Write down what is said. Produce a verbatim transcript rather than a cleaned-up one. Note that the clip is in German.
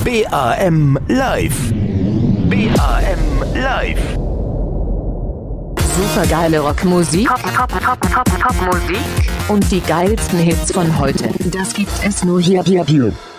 B A M Live. B A M Live. Supergeile Rockmusik, Top, Top, Top, Top, Top Musik und die geilsten Hits von heute. Das gibt es nur hier, hier, hier.